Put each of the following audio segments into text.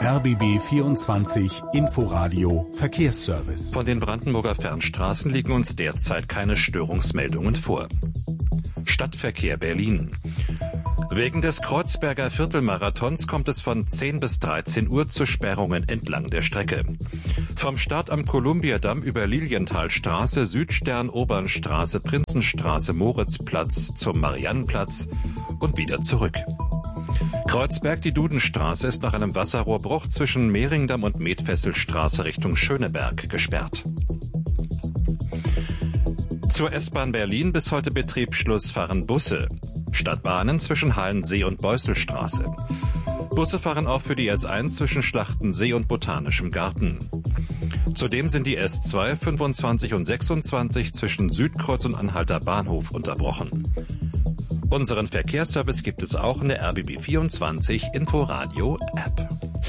RBB 24 Inforadio Verkehrsservice. Von den Brandenburger Fernstraßen liegen uns derzeit keine Störungsmeldungen vor. Stadtverkehr Berlin. Wegen des Kreuzberger Viertelmarathons kommt es von 10 bis 13 Uhr zu Sperrungen entlang der Strecke. Vom Start am Kolumbiadamm über Lilienthalstraße, Südstern, Obernstraße, Prinzenstraße, Moritzplatz zum Mariannenplatz und wieder zurück. Kreuzberg, die Dudenstraße, ist nach einem Wasserrohrbruch zwischen Mehringdamm und Medfesselstraße Richtung Schöneberg gesperrt. Zur S-Bahn Berlin bis heute Betriebsschluss fahren Busse. Stadtbahnen zwischen Halensee und Beusselstraße. Busse fahren auch für die S1 zwischen Schlachtensee und Botanischem Garten. Zudem sind die S2, 25 und 26 zwischen Südkreuz und Anhalter Bahnhof unterbrochen. Unseren Verkehrsservice gibt es auch in der RBB 24 Inforadio App.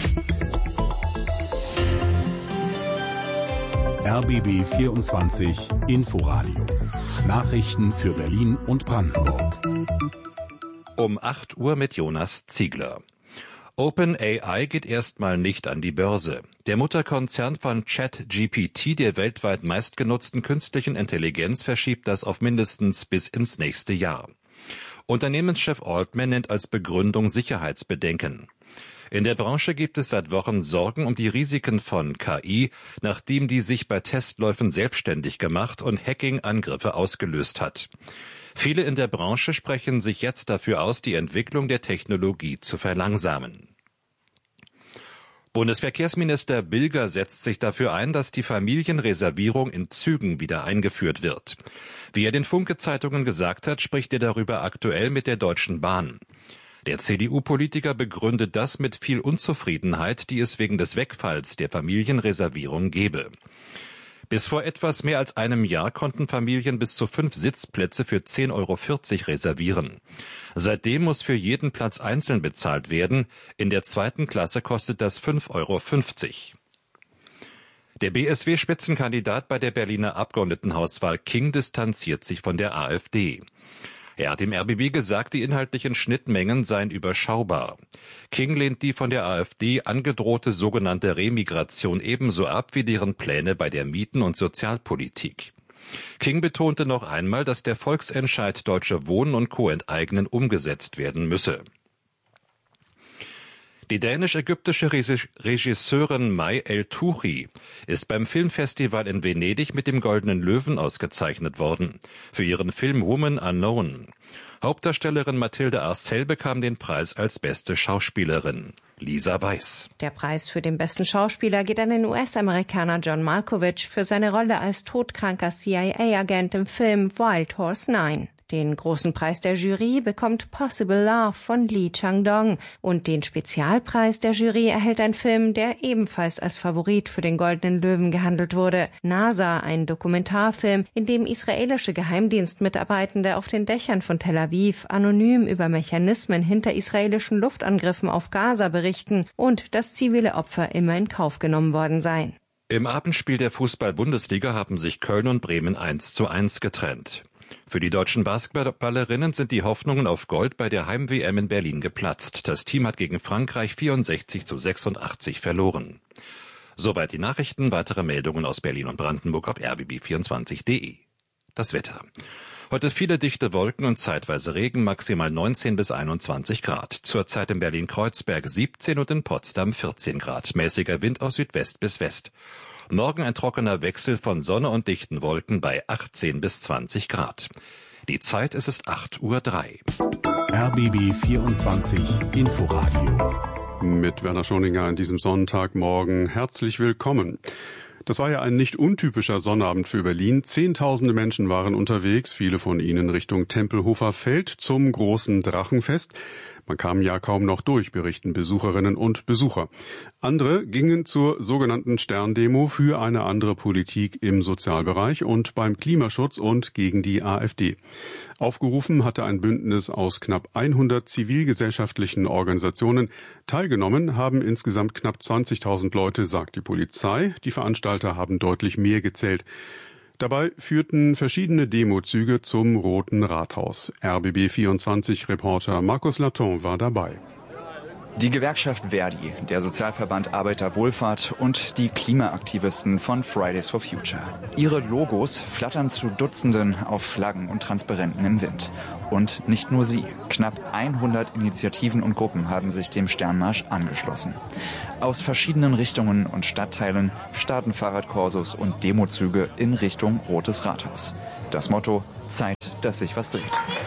RBB 24 Inforadio. Nachrichten für Berlin und Brandenburg. Um 8 Uhr mit Jonas Ziegler. OpenAI geht erstmal nicht an die Börse. Der Mutterkonzern von ChatGPT, der weltweit meistgenutzten künstlichen Intelligenz, verschiebt das auf mindestens bis ins nächste Jahr. Unternehmenschef Altman nennt als Begründung Sicherheitsbedenken. In der Branche gibt es seit Wochen Sorgen um die Risiken von KI, nachdem die sich bei Testläufen selbstständig gemacht und Hacking-Angriffe ausgelöst hat. Viele in der Branche sprechen sich jetzt dafür aus, die Entwicklung der Technologie zu verlangsamen. Bundesverkehrsminister Bilger setzt sich dafür ein, dass die Familienreservierung in Zügen wieder eingeführt wird. Wie er den Funke-Zeitungen gesagt hat, spricht er darüber aktuell mit der Deutschen Bahn. Der CDU-Politiker begründet das mit viel Unzufriedenheit, die es wegen des Wegfalls der Familienreservierung gebe. Bis vor etwas mehr als einem Jahr konnten Familien bis zu 5 Sitzplätze für 10,40 € reservieren. Seitdem muss für jeden Platz einzeln bezahlt werden. In der zweiten Klasse kostet das 5,50 €. Der BSW-Spitzenkandidat bei der Berliner Abgeordnetenhauswahl King distanziert sich von der AfD. Er hat dem RBB gesagt, die inhaltlichen Schnittmengen seien überschaubar. King lehnt die von der AfD angedrohte sogenannte Remigration ebenso ab wie deren Pläne bei der Mieten- und Sozialpolitik. King betonte noch einmal, dass der Volksentscheid Deutsche Wohnen und Co. enteignen umgesetzt werden müsse. Die dänisch-ägyptische Regisseurin May El-Touhi ist beim Filmfestival in Venedig mit dem Goldenen Löwen ausgezeichnet worden. Für ihren Film Woman Unknown. Hauptdarstellerin Mathilde Arcel bekam den Preis als beste Schauspielerin. Lisa Weiß. Der Preis für den besten Schauspieler geht an den US-Amerikaner John Malkovich für seine Rolle als todkranker CIA-Agent im Film Wild Horse 9. Den großen Preis der Jury bekommt Possible Love von Lee Chang-dong und den Spezialpreis der Jury erhält ein Film, der ebenfalls als Favorit für den Goldenen Löwen gehandelt wurde. NASA, ein Dokumentarfilm, in dem israelische Geheimdienstmitarbeitende auf den Dächern von Tel Aviv anonym über Mechanismen hinter israelischen Luftangriffen auf Gaza berichten und dass zivile Opfer immer in Kauf genommen worden seien. Im Abendspiel der Fußball-Bundesliga haben sich Köln und Bremen 1:1 getrennt. Für die deutschen Basketballerinnen sind die Hoffnungen auf Gold bei der Heim-WM in Berlin geplatzt. Das Team hat gegen Frankreich 64:86 verloren. Soweit die Nachrichten. Weitere Meldungen aus Berlin und Brandenburg auf rbb24.de. Das Wetter. Heute viele dichte Wolken und zeitweise Regen, maximal 19 bis 21 Grad. Zurzeit in Berlin-Kreuzberg 17 und in Potsdam 14 Grad. Mäßiger Wind aus Südwest bis West. Morgen ein trockener Wechsel von Sonne und dichten Wolken bei 18 bis 20 Grad. Die Zeit ist 8:03 Uhr. RBB 24 Inforadio. Mit Werner Schoninger an diesem Sonntagmorgen. Herzlich willkommen. Das war ja ein nicht untypischer Sonnabend für Berlin. Zehntausende Menschen waren unterwegs, viele von ihnen Richtung Tempelhofer Feld zum großen Drachenfest. Man kam ja kaum noch durch, berichten Besucherinnen und Besucher. Andere gingen zur sogenannten Sterndemo für eine andere Politik im Sozialbereich und beim Klimaschutz und gegen die AfD. Aufgerufen hatte ein Bündnis aus knapp 100 zivilgesellschaftlichen Organisationen. Teilgenommen haben insgesamt knapp 20.000 Leute, sagt die Polizei. Die Veranstalter haben deutlich mehr gezählt. Dabei führten verschiedene Demozüge zum Roten Rathaus. RBB 24-Reporter Markus Laton war dabei. Die Gewerkschaft Verdi, der Sozialverband Arbeiterwohlfahrt und die Klimaaktivisten von Fridays for Future. Ihre Logos flattern zu Dutzenden auf Flaggen und Transparenten im Wind. Und nicht nur sie. Knapp 100 Initiativen und Gruppen haben sich dem Sternmarsch angeschlossen. Aus verschiedenen Richtungen und Stadtteilen starten Fahrradkorsos und Demozüge in Richtung Rotes Rathaus. Das Motto: Zeit, dass sich was dreht.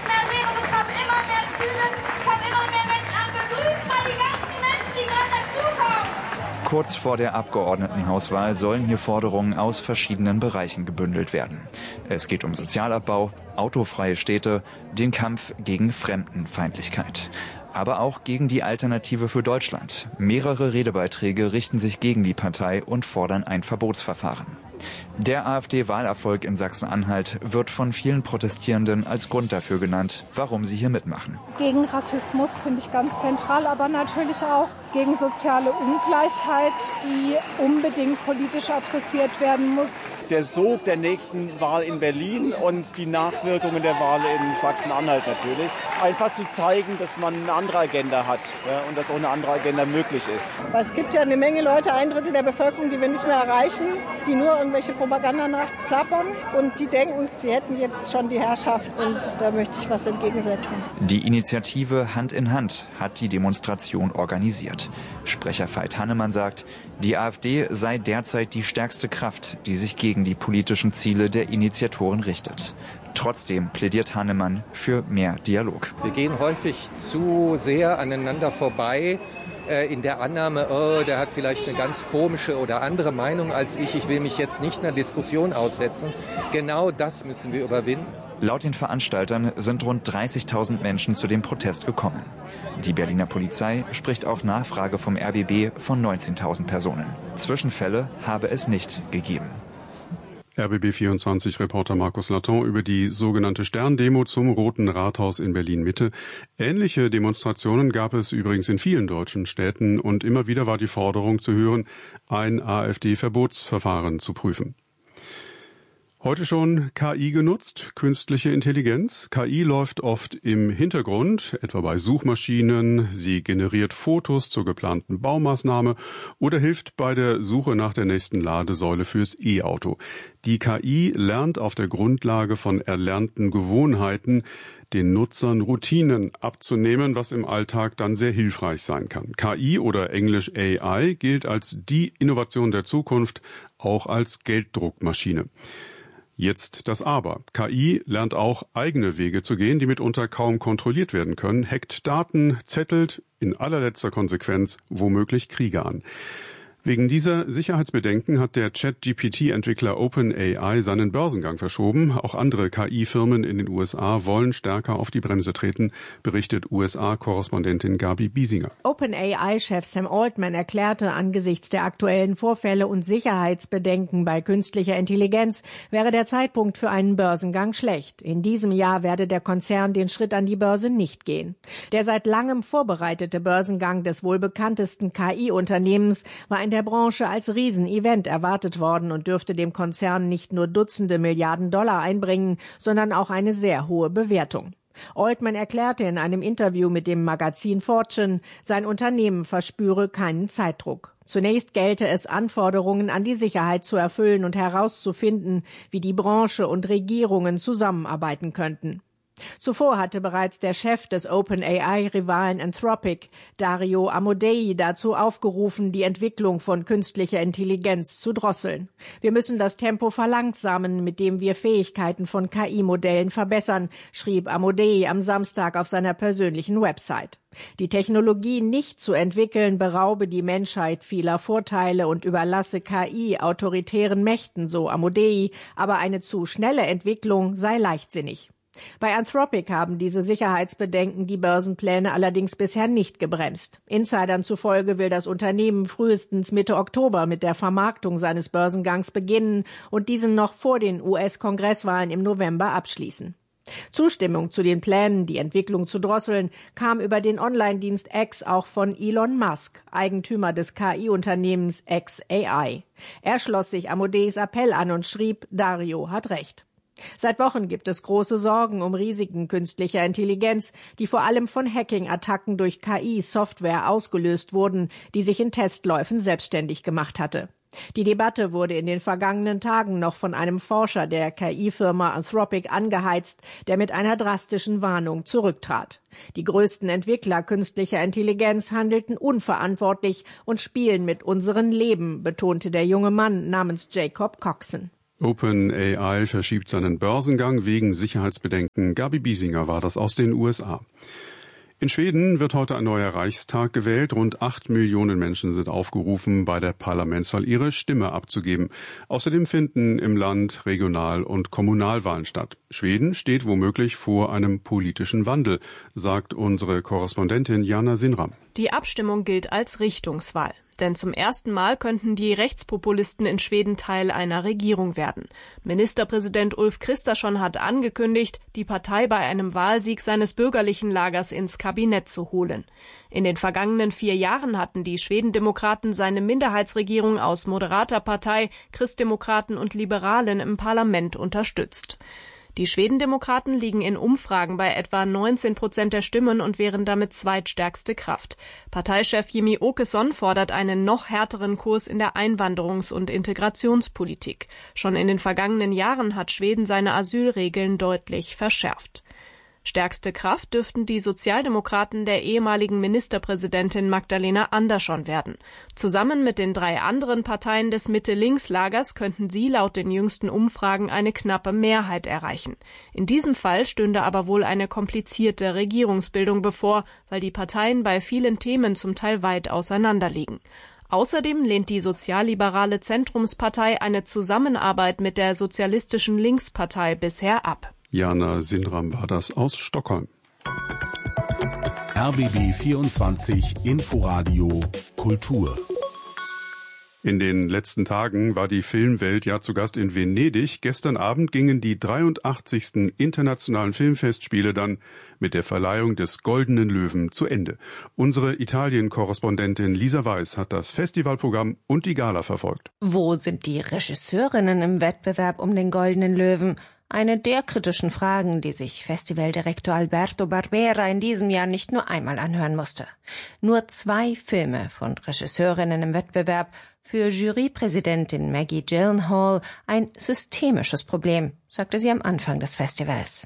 Kurz vor der Abgeordnetenhauswahl sollen hier Forderungen aus verschiedenen Bereichen gebündelt werden. Es geht um Sozialabbau, autofreie Städte, den Kampf gegen Fremdenfeindlichkeit. Aber auch gegen die Alternative für Deutschland. Mehrere Redebeiträge richten sich gegen die Partei und fordern ein Verbotsverfahren. Der AfD-Wahlerfolg in Sachsen-Anhalt wird von vielen Protestierenden als Grund dafür genannt, warum sie hier mitmachen. Gegen Rassismus finde ich ganz zentral, aber natürlich auch gegen soziale Ungleichheit, die unbedingt politisch adressiert werden muss. Der Sog der nächsten Wahl in Berlin und die Nachwirkungen der Wahl in Sachsen-Anhalt natürlich. Einfach zu zeigen, dass man eine andere Agenda hat, ja, und dass auch eine andere Agenda möglich ist. Es gibt ja eine Menge Leute, 1/3 der Bevölkerung, die wir nicht mehr erreichen, die nur irgendwelche Propaganda nachplappern und die denken, sie hätten jetzt schon die Herrschaft, und da möchte ich was entgegensetzen. Die Initiative Hand in Hand hat die Demonstration organisiert. Sprecher Veit Hannemann sagt, die AfD sei derzeit die stärkste Kraft, die sich gegen die politischen Ziele der Initiatoren richtet. Trotzdem plädiert Hannemann für mehr Dialog. Wir gehen häufig zu sehr aneinander vorbei, in der Annahme, der hat vielleicht eine ganz komische oder andere Meinung als ich will mich jetzt nicht einer Diskussion aussetzen. Genau das müssen wir überwinden. Laut den Veranstaltern sind rund 30.000 Menschen zu dem Protest gekommen. Die Berliner Polizei spricht auf Nachfrage vom RBB von 19.000 Personen. Zwischenfälle habe es nicht gegeben. RBB24-Reporter Markus Laton über die sogenannte Sterndemo zum Roten Rathaus in Berlin-Mitte. Ähnliche Demonstrationen gab es übrigens in vielen deutschen Städten und immer wieder war die Forderung zu hören, ein AfD-Verbotsverfahren zu prüfen. Heute schon KI genutzt, künstliche Intelligenz. KI läuft oft im Hintergrund, etwa bei Suchmaschinen. Sie generiert Fotos zur geplanten Baumaßnahme oder hilft bei der Suche nach der nächsten Ladesäule fürs E-Auto. Die KI lernt auf der Grundlage von erlernten Gewohnheiten, den Nutzern Routinen abzunehmen, was im Alltag dann sehr hilfreich sein kann. KI oder Englisch AI gilt als die Innovation der Zukunft, auch als Gelddruckmaschine. Jetzt das Aber. KI lernt auch eigene Wege zu gehen, die mitunter kaum kontrolliert werden können, hackt Daten, zettelt in allerletzter Konsequenz womöglich Kriege an. Wegen dieser Sicherheitsbedenken hat der ChatGPT-Entwickler OpenAI seinen Börsengang verschoben. Auch andere KI-Firmen in den USA wollen stärker auf die Bremse treten, berichtet USA-Korrespondentin Gabi Biesinger. OpenAI-Chef Sam Altman erklärte, angesichts der aktuellen Vorfälle und Sicherheitsbedenken bei künstlicher Intelligenz wäre der Zeitpunkt für einen Börsengang schlecht. In diesem Jahr werde der Konzern den Schritt an die Börse nicht gehen. Der seit langem vorbereitete Börsengang des wohl bekanntesten KI-Unternehmens war in der Branche als Riesenevent erwartet worden und dürfte dem Konzern nicht nur Dutzende Milliarden Dollar einbringen, sondern auch eine sehr hohe Bewertung. Altman erklärte in einem Interview mit dem Magazin Fortune, sein Unternehmen verspüre keinen Zeitdruck. Zunächst gelte es, Anforderungen an die Sicherheit zu erfüllen und herauszufinden, wie die Branche und Regierungen zusammenarbeiten könnten. Zuvor hatte bereits der Chef des OpenAI-Rivalen Anthropic, Dario Amodei, dazu aufgerufen, die Entwicklung von künstlicher Intelligenz zu drosseln. Wir müssen das Tempo verlangsamen, mit dem wir Fähigkeiten von KI-Modellen verbessern, schrieb Amodei am Samstag auf seiner persönlichen Website. Die Technologie nicht zu entwickeln, beraube die Menschheit vieler Vorteile und überlasse KI autoritären Mächten, so Amodei, aber eine zu schnelle Entwicklung sei leichtsinnig. Bei Anthropic haben diese Sicherheitsbedenken die Börsenpläne allerdings bisher nicht gebremst. Insidern zufolge will das Unternehmen frühestens Mitte Oktober mit der Vermarktung seines Börsengangs beginnen und diesen noch vor den US-Kongresswahlen im November abschließen. Zustimmung zu den Plänen, die Entwicklung zu drosseln, kam über den Online-Dienst X auch von Elon Musk, Eigentümer des KI-Unternehmens xAI. Er schloss sich Amodeis Appell an und schrieb, Dario hat recht. Seit Wochen gibt es große Sorgen um Risiken künstlicher Intelligenz, die vor allem von Hacking-Attacken durch KI-Software ausgelöst wurden, die sich in Testläufen selbstständig gemacht hatte. Die Debatte wurde in den vergangenen Tagen noch von einem Forscher der KI-Firma Anthropic angeheizt, der mit einer drastischen Warnung zurücktrat. Die größten Entwickler künstlicher Intelligenz handelten unverantwortlich und spielen mit unserem Leben, betonte der junge Mann namens Jacob Coxon. OpenAI verschiebt seinen Börsengang wegen Sicherheitsbedenken. Gabi Biesinger war das aus den USA. In Schweden wird heute ein neuer Reichstag gewählt. Rund 8 Millionen Menschen sind aufgerufen, bei der Parlamentswahl ihre Stimme abzugeben. Außerdem finden im Land Regional- und Kommunalwahlen statt. Schweden steht womöglich vor einem politischen Wandel, sagt unsere Korrespondentin Jana Sinram. Die Abstimmung gilt als Richtungswahl. Denn zum ersten Mal könnten die Rechtspopulisten in Schweden Teil einer Regierung werden. Ministerpräsident Ulf Kristersson hat angekündigt, die Partei bei einem Wahlsieg seines bürgerlichen Lagers ins Kabinett zu holen. In den vergangenen 4 Jahren hatten die Schwedendemokraten seine Minderheitsregierung aus moderater Partei, Christdemokraten und Liberalen im Parlament unterstützt. Die Schwedendemokraten liegen in Umfragen bei etwa 19% der Stimmen und wären damit zweitstärkste Kraft. Parteichef Jimmie Åkesson fordert einen noch härteren Kurs in der Einwanderungs- und Integrationspolitik. Schon in den vergangenen Jahren hat Schweden seine Asylregeln deutlich verschärft. Stärkste Kraft dürften die Sozialdemokraten der ehemaligen Ministerpräsidentin Magdalena Andersson werden. Zusammen mit den 3 anderen Parteien des Mitte-Links-Lagers könnten sie laut den jüngsten Umfragen eine knappe Mehrheit erreichen. In diesem Fall stünde aber wohl eine komplizierte Regierungsbildung bevor, weil die Parteien bei vielen Themen zum Teil weit auseinanderliegen. Außerdem lehnt die sozialliberale Zentrumspartei eine Zusammenarbeit mit der sozialistischen Linkspartei bisher ab. Jana Sinram war das aus Stockholm. RBB 24 Inforadio Kultur. In den letzten Tagen war die Filmwelt ja zu Gast in Venedig. Gestern Abend gingen die 83. Internationalen Filmfestspiele dann mit der Verleihung des Goldenen Löwen zu Ende. Unsere Italien-Korrespondentin Lisa Weiß hat das Festivalprogramm und die Gala verfolgt. Wo sind die Regisseurinnen im Wettbewerb um den Goldenen Löwen? Eine der kritischen Fragen, die sich Festivaldirektor Alberto Barbera in diesem Jahr nicht nur einmal anhören musste. Nur 2 Filme von Regisseurinnen im Wettbewerb, für Jurypräsidentin Maggie Gyllenhaal ein systemisches Problem, sagte sie am Anfang des Festivals.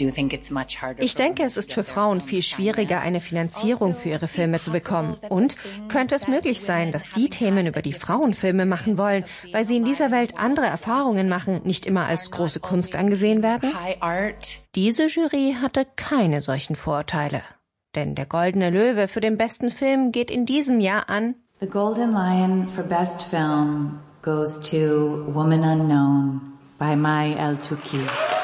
Ich denke, es ist für Frauen viel schwieriger, eine Finanzierung für ihre Filme zu bekommen. Und könnte es möglich sein, dass die Themen, über die Frauen Filme machen wollen, weil sie in dieser Welt andere Erfahrungen machen, nicht immer als große Kunst angesehen werden? Diese Jury hatte keine solchen Vorurteile. Denn der Goldene Löwe für den besten Film geht in diesem Jahr an The Golden Lion for Best Film goes to Woman Unknown by May El-Touki.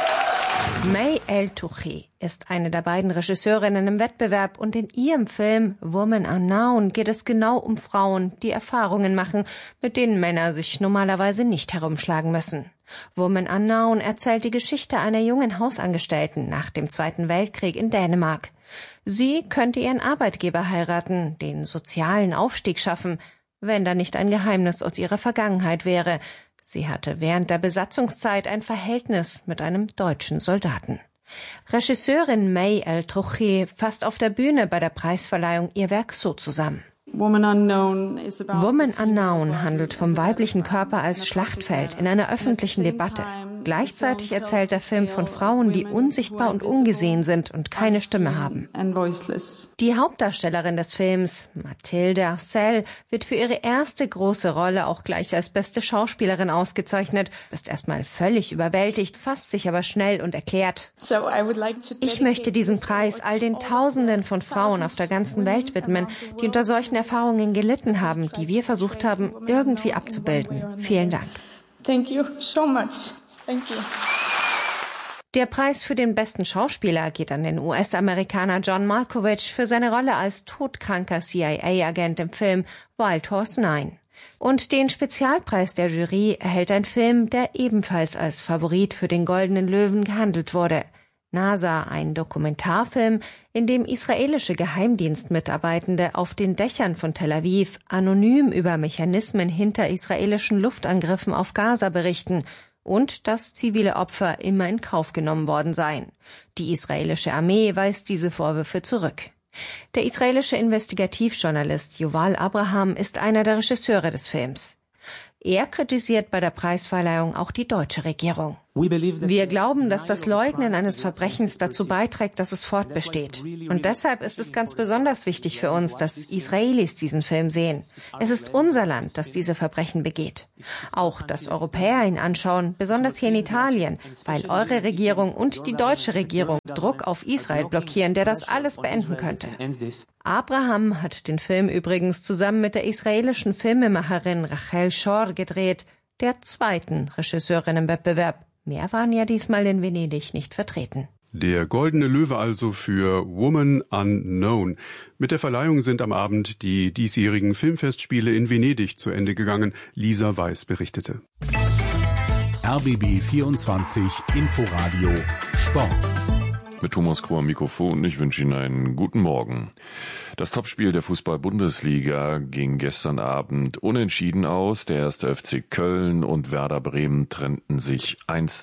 May El-Touki ist eine der beiden Regisseurinnen im Wettbewerb und in ihrem Film Woman Unknown geht es genau um Frauen, die Erfahrungen machen, mit denen Männer sich normalerweise nicht herumschlagen müssen. Woman Unknown erzählt die Geschichte einer jungen Hausangestellten nach dem Zweiten Weltkrieg in Dänemark. Sie könnte ihren Arbeitgeber heiraten, den sozialen Aufstieg schaffen, wenn da nicht ein Geheimnis aus ihrer Vergangenheit wäre. Sie hatte während der Besatzungszeit ein Verhältnis mit einem deutschen Soldaten. Regisseurin May El-Touki fasst auf der Bühne bei der Preisverleihung ihr Werk so zusammen. Woman Unknown handelt vom weiblichen Körper als Schlachtfeld in einer öffentlichen Debatte. Gleichzeitig erzählt der Film von Frauen, die unsichtbar und ungesehen sind und keine Stimme haben. Die Hauptdarstellerin des Films, Mathilde Arcel, wird für ihre erste große Rolle auch gleich als beste Schauspielerin ausgezeichnet, ist erstmal völlig überwältigt, fasst sich aber schnell und erklärt: Ich möchte diesen Preis all den Tausenden von Frauen auf der ganzen Welt widmen, die unter solchen Erfahrungen gelitten haben, die wir versucht haben, irgendwie abzubilden. Vielen Dank. Thank you so much. Thank you. Der Preis für den besten Schauspieler geht an den US-Amerikaner John Malkovich für seine Rolle als todkranker CIA-Agent im Film Wild Horse 9. Und den Spezialpreis der Jury erhält ein Film, der ebenfalls als Favorit für den Goldenen Löwen gehandelt wurde. NASA, ein Dokumentarfilm, in dem israelische Geheimdienstmitarbeitende auf den Dächern von Tel Aviv anonym über Mechanismen hinter israelischen Luftangriffen auf Gaza berichten und dass zivile Opfer immer in Kauf genommen worden seien. Die israelische Armee weist diese Vorwürfe zurück. Der israelische Investigativjournalist Yuval Abraham ist einer der Regisseure des Films. Er kritisiert bei der Preisverleihung auch die deutsche Regierung. Wir glauben, dass das Leugnen eines Verbrechens dazu beiträgt, dass es fortbesteht. Und deshalb ist es ganz besonders wichtig für uns, dass Israelis diesen Film sehen. Es ist unser Land, das diese Verbrechen begeht. Auch, dass Europäer ihn anschauen, besonders hier in Italien, weil eure Regierung und die deutsche Regierung Druck auf Israel blockieren, der das alles beenden könnte. Abraham hat den Film übrigens zusammen mit der israelischen Filmemacherin Rachel Shor gedreht, der zweiten Regisseurin im Wettbewerb. Mehr waren ja diesmal in Venedig nicht vertreten. Der Goldene Löwe also für Woman Unknown. Mit der Verleihung sind am Abend die diesjährigen Filmfestspiele in Venedig zu Ende gegangen. Lisa Weiß berichtete. RBB 24 Inforadio Sport. Mit Thomas Kroh am Mikrofon und ich wünsche Ihnen einen guten Morgen. Das Topspiel der Fußball-Bundesliga ging gestern Abend unentschieden aus. Der 1. FC Köln und Werder Bremen trennten sich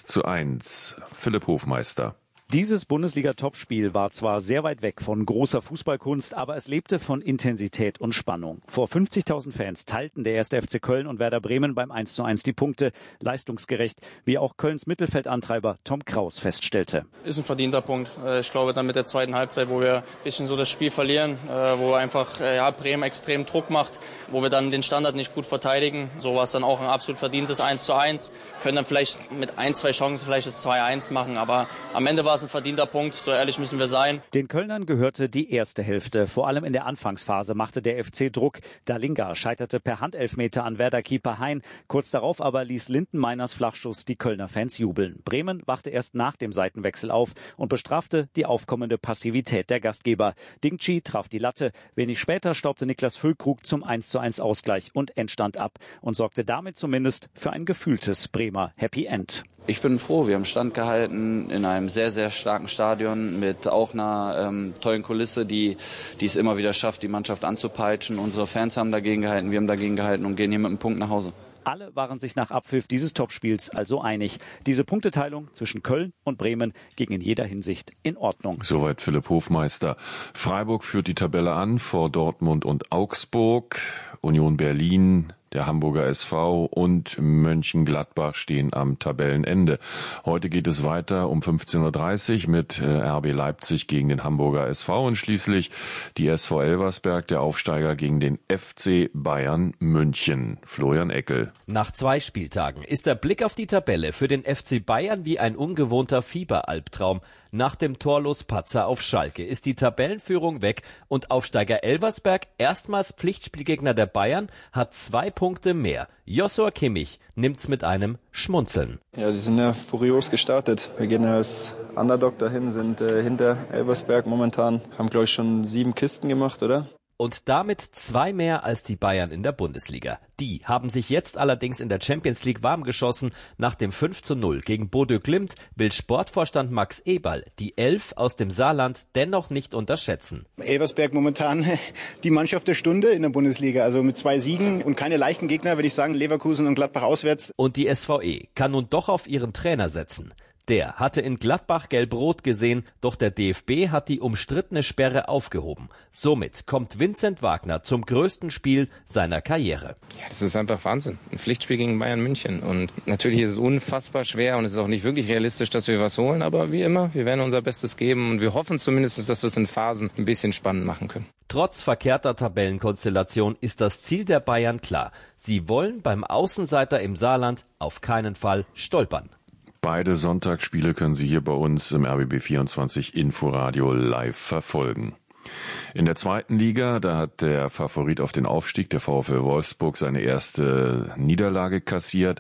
1:1. Philipp Hofmeister. Dieses Bundesliga-Topspiel war zwar sehr weit weg von großer Fußballkunst, aber es lebte von Intensität und Spannung. Vor 50.000 Fans teilten der 1. FC Köln und Werder Bremen beim 1:1 die Punkte, leistungsgerecht, wie auch Kölns Mittelfeldantreiber Tom Kraus feststellte. Ist ein verdienter Punkt. Ich glaube, dann mit der zweiten Halbzeit, wo wir ein bisschen so das Spiel verlieren, wo einfach Bremen extrem Druck macht, wo wir dann den Standard nicht gut verteidigen. So war es dann auch ein absolut verdientes 1:1. Können dann vielleicht mit 1-2 Chancen vielleicht das 2:1 machen, aber am Ende war ein verdienter Punkt, so ehrlich müssen wir sein. Den Kölnern gehörte die erste Hälfte. Vor allem in der Anfangsphase machte der FC Druck. Dalinga scheiterte per Handelfmeter an Werder-Keeper Hein. Kurz darauf aber ließ Lindenmeiners Flachschuss die Kölner Fans jubeln. Bremen wachte erst nach dem Seitenwechsel auf und bestrafte die aufkommende Passivität der Gastgeber. Dingchi traf die Latte. Wenig später staubte Niklas Füllkrug zum 1:1 Ausgleich und Endstand ab und sorgte damit zumindest für ein gefühltes Bremer Happy End. Ich bin froh, wir haben Stand gehalten in einem sehr, sehr starken Stadion mit auch einer tollen Kulisse, die es immer wieder schafft, die Mannschaft anzupeitschen. Unsere Fans haben dagegen gehalten, wir haben dagegen gehalten und gehen hier mit einem Punkt nach Hause. Alle waren sich nach Abpfiff dieses Topspiels also einig. Diese Punkteteilung zwischen Köln und Bremen ging in jeder Hinsicht in Ordnung. Soweit Philipp Hofmeister. Freiburg führt die Tabelle an vor Dortmund und Augsburg. Union Berlin, der Hamburger SV und Mönchengladbach stehen am Tabellenende. Heute geht es weiter um 15:30 Uhr mit RB Leipzig gegen den Hamburger SV und schließlich die SV Elversberg, der Aufsteiger, gegen den FC Bayern München. Florian Eckel. Nach 2 Spieltagen ist der Blick auf die Tabelle für den FC Bayern wie ein ungewohnter Fieberalbtraum. Nach dem Torlos-Patzer auf Schalke ist die Tabellenführung weg und Aufsteiger Elversberg, erstmals Pflichtspielgegner der Bayern, hat 2 Punkte mehr. Joshua Kimmich nimmt's mit einem Schmunzeln. Ja, die sind ja furios gestartet. Wir gehen als Underdog dahin, sind hinter Elversberg momentan, haben glaube ich schon 7 Kisten gemacht, oder? Und damit 2 mehr als die Bayern in der Bundesliga. Die haben sich jetzt allerdings in der Champions League warm geschossen. Nach dem 5:0 gegen Bodø Glimt will Sportvorstand Max Eberl die 11 aus dem Saarland dennoch nicht unterschätzen. Elversberg momentan die Mannschaft der Stunde in der Bundesliga. Also mit 2 Siegen und keine leichten Gegner, würde ich sagen, Leverkusen und Gladbach auswärts. Und die SVE kann nun doch auf ihren Trainer setzen. Der hatte in Gladbach gelb-rot gesehen, doch der DFB hat die umstrittene Sperre aufgehoben. Somit kommt Vincent Wagner zum größten Spiel seiner Karriere. Ja, das ist einfach Wahnsinn. Ein Pflichtspiel gegen Bayern München. Und natürlich ist es unfassbar schwer und es ist auch nicht wirklich realistisch, dass wir was holen. Aber wie immer, wir werden unser Bestes geben und wir hoffen zumindest, dass wir es in Phasen ein bisschen spannend machen können. Trotz verkehrter Tabellenkonstellation ist das Ziel der Bayern klar. Sie wollen beim Außenseiter im Saarland auf keinen Fall stolpern. Beide Sonntagsspiele können Sie hier bei uns im RBB 24 Inforadio live verfolgen. In der zweiten Liga, da hat der Favorit auf den Aufstieg, der VfL Wolfsburg, seine erste Niederlage kassiert.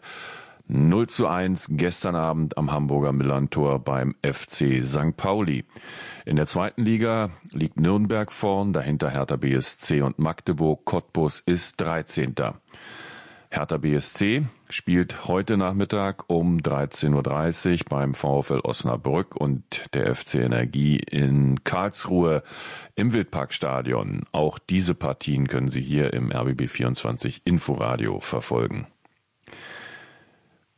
0:1 gestern Abend am Hamburger Millantor beim FC St. Pauli. In der zweiten Liga liegt Nürnberg vorn, dahinter Hertha BSC und Magdeburg. Cottbus ist 13. Hertha BSC spielt heute Nachmittag um 13:30 Uhr beim VfL Osnabrück und der FC Energie in Karlsruhe im Wildparkstadion. Auch diese Partien können Sie hier im RBB 24 Inforadio verfolgen.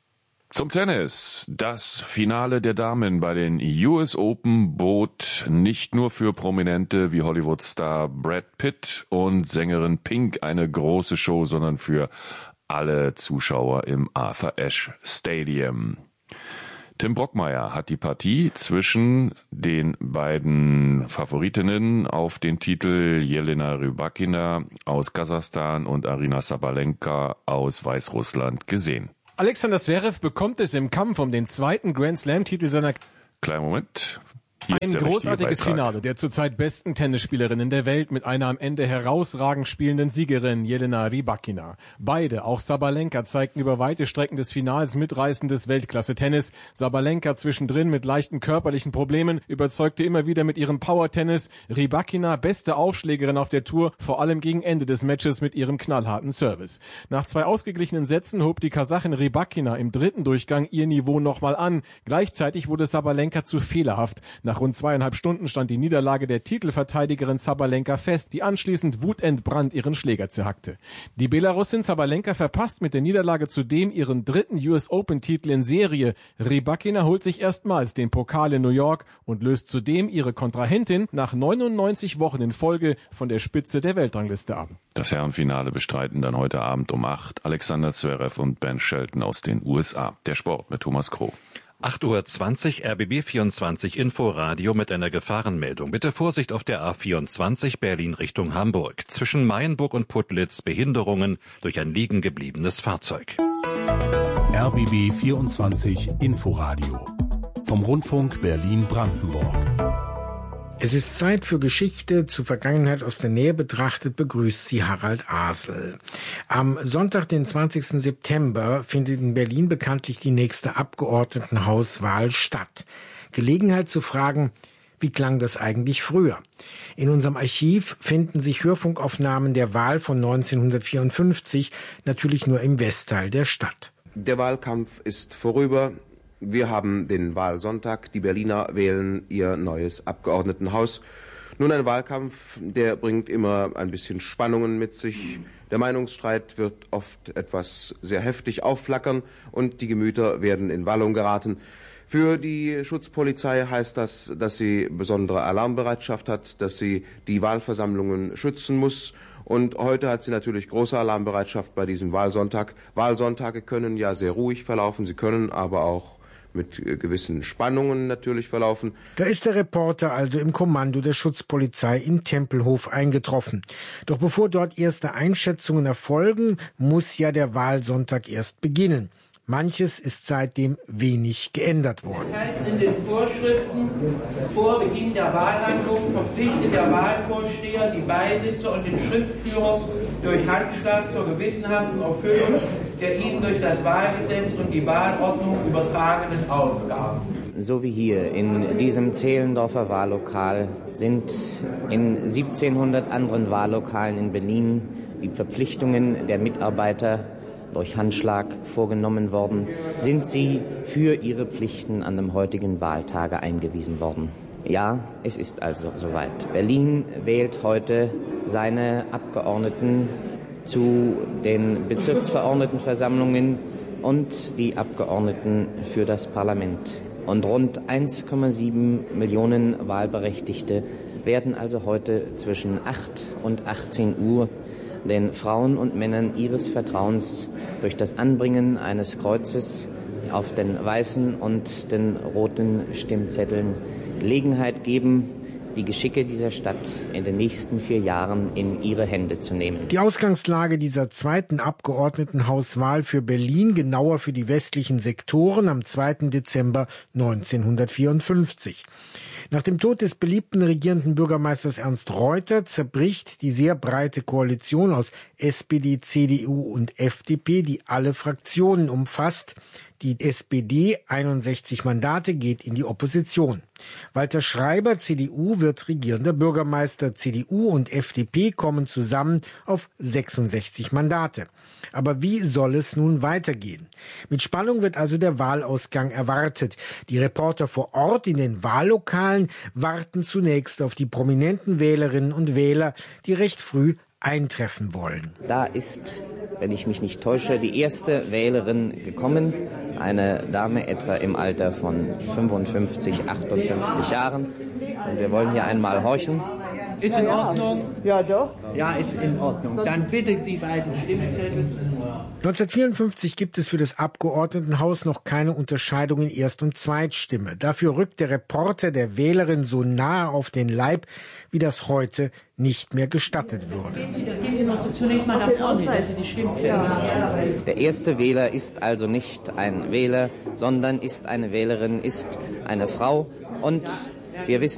Zum Tennis. Das Finale der Damen bei den US Open bot nicht nur für Prominente wie Hollywood-Star Brad Pitt und Sängerin Pink eine große Show, sondern für alle Zuschauer im Arthur Ashe Stadium. Tim Brockmeier hat die Partie zwischen den beiden Favoritinnen auf den Titel Jelena Rybakina aus Kasachstan und Aryna Sabalenka aus Weißrussland gesehen. Alexander Zverev bekommt es im Kampf um den zweiten Grand-Slam-Titel seiner... Kleinen Moment. Ein großartiges Finale der zurzeit besten Tennisspielerinnen der Welt mit einer am Ende herausragend spielenden Siegerin Jelena Rybakina. Beide, auch Sabalenka, zeigten über weite Strecken des Finals mitreißendes Weltklasse-Tennis. Sabalenka zwischendrin mit leichten körperlichen Problemen überzeugte immer wieder mit ihrem Power-Tennis. Rybakina, beste Aufschlägerin auf der Tour, vor allem gegen Ende des Matches mit ihrem knallharten Service. Nach 2 ausgeglichenen Sätzen hob die Kasachin Rybakina im 3. Durchgang ihr Niveau nochmal an. Gleichzeitig wurde Sabalenka zu fehlerhaft. Nach rund 2,5 Stunden stand die Niederlage der Titelverteidigerin Sabalenka fest, die anschließend wutentbrannt ihren Schläger zerhackte. Die Belarusin Sabalenka verpasst mit der Niederlage zudem ihren 3. US Open-Titel in Serie. Rybakina holt sich erstmals den Pokal in New York und löst zudem ihre Kontrahentin nach 99 Wochen in Folge von der Spitze der Weltrangliste ab. Das Herrenfinale bestreiten dann heute Abend um 8 Alexander Zverev und Ben Shelton aus den USA. Der Sport mit Thomas Kroh. 8:20 Uhr RBB 24 Inforadio mit einer Gefahrenmeldung. Bitte Vorsicht auf der A24 Berlin Richtung Hamburg. Zwischen Mayenburg und Putlitz Behinderungen durch ein liegen gebliebenes Fahrzeug. RBB 24 Inforadio vom Rundfunk Berlin-Brandenburg. Es ist Zeit für Geschichte. Zur Vergangenheit aus der Nähe betrachtet begrüßt sie Harald Asel. Am Sonntag, den 20. September, findet in Berlin bekanntlich die nächste Abgeordnetenhauswahl statt. Gelegenheit zu fragen, wie klang das eigentlich früher? In unserem Archiv finden sich Hörfunkaufnahmen der Wahl von 1954, natürlich nur im Westteil der Stadt. Der Wahlkampf ist vorüber. Wir haben den Wahlsonntag. Die Berliner wählen ihr neues Abgeordnetenhaus. Nun, ein Wahlkampf, der bringt immer ein bisschen Spannungen mit sich. Der Meinungsstreit wird oft etwas sehr heftig aufflackern und die Gemüter werden in Wallung geraten. Für die Schutzpolizei heißt das, dass sie besondere Alarmbereitschaft hat, dass sie die Wahlversammlungen schützen muss. Und heute hat sie natürlich große Alarmbereitschaft bei diesem Wahlsonntag. Wahlsonntage können ja sehr ruhig verlaufen, sie können aber auch mit gewissen Spannungen natürlich verlaufen. Da ist der Reporter also im Kommando der Schutzpolizei in Tempelhof eingetroffen. Doch bevor dort erste Einschätzungen erfolgen, muss ja der Wahlsonntag erst beginnen. Manches ist seitdem wenig geändert worden. Das heißt, in den Vorschriften vor Beginn der Wahlhandlung verpflichtet der Wahlvorsteher die Beisitzer und den Schriftführer durch Handschlag zur gewissenhaften Erfüllung der ihnen durch das Wahlgesetz und die Wahlordnung übertragenen Aufgaben. So wie hier in diesem Zehlendorfer Wahllokal sind in 1700 anderen Wahllokalen in Berlin die Verpflichtungen der Mitarbeiter durch Handschlag vorgenommen worden, sind sie für ihre Pflichten an dem heutigen Wahltage eingewiesen worden. Ja, es ist also soweit. Berlin wählt heute seine Abgeordneten zu den Bezirksverordnetenversammlungen und die Abgeordneten für das Parlament. Und rund 1,7 Millionen Wahlberechtigte werden also heute zwischen 8 und 18 Uhr den Frauen und Männern ihres Vertrauens durch das Anbringen eines Kreuzes auf den weißen und den roten Stimmzetteln Gelegenheit geben, die Geschicke dieser Stadt in den nächsten 4 Jahren in ihre Hände zu nehmen. Die Ausgangslage dieser zweiten Abgeordnetenhauswahl für Berlin, genauer für die westlichen Sektoren, am 2. Dezember 1954. Nach dem Tod des beliebten regierenden Bürgermeisters Ernst Reuter zerbricht die sehr breite Koalition aus SPD, CDU und FDP, die alle Fraktionen umfasst. Die SPD, 61 Mandate, geht in die Opposition. Walter Schreiber, CDU, wird regierender Bürgermeister. CDU und FDP kommen zusammen auf 66 Mandate. Aber wie soll es nun weitergehen? Mit Spannung wird also der Wahlausgang erwartet. Die Reporter vor Ort in den Wahllokalen warten zunächst auf die prominenten Wählerinnen und Wähler, die recht früh eintreffen wollen. Da ist, wenn ich mich nicht täusche, die erste Wählerin gekommen, eine Dame etwa im Alter von 55, 58 Jahren. Und wir wollen hier einmal horchen. Ist in Ordnung? Ja, doch. Ja, ist in Ordnung. Dann bitte die beiden Stimmzettel. 1954 gibt es für das Abgeordnetenhaus noch keine Unterscheidung in Erst- und Zweitstimme. Dafür rückt der Reporter der Wählerin so nahe auf den Leib, wie das heute nicht mehr gestattet würde. Gehen Sie noch zunächst mal nach vorne, dass Sie die Stimmzettel haben. Der erste Wähler ist also nicht ein Wähler, sondern ist eine Wählerin, ist eine Frau. Und wir wissen